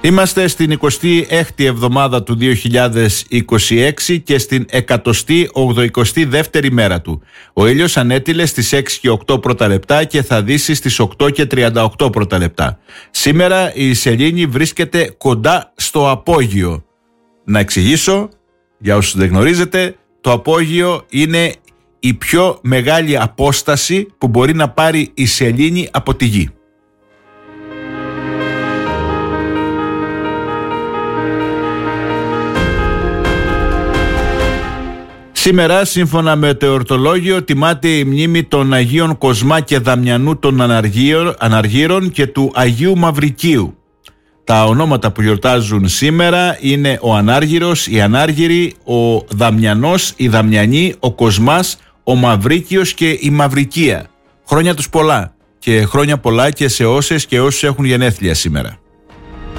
Είμαστε στην 26η εβδομάδα του 2026 και στην 182η μέρα του. Ο ήλιος ανέτειλε στις 6 και 8 πρώτα λεπτά και θα δύσει στις 8 και 38 πρώτα λεπτά. Σήμερα η σελήνη βρίσκεται κοντά στο απόγειο. Να εξηγήσω, για όσους δεν γνωρίζετε, το απόγειο είναι η πιο μεγάλη απόσταση που μπορεί να πάρει η σελήνη από τη γη. Σήμερα, σύμφωνα με το εορτολόγιο, τιμάται η μνήμη των Αγίων Κοσμά και Δαμιανού των Αναργύρων και του Αγίου Μαυρικίου. Τα ονόματα που γιορτάζουν σήμερα είναι ο Ανάργυρος, η Ανάργυρη, ο Δαμιανός, η Δαμιανή, ο Κοσμάς, ο Μαυρίκιος και η Μαυρικία. Χρόνια τους πολλά και χρόνια πολλά και σε όσες και όσους έχουν γενέθλια σήμερα.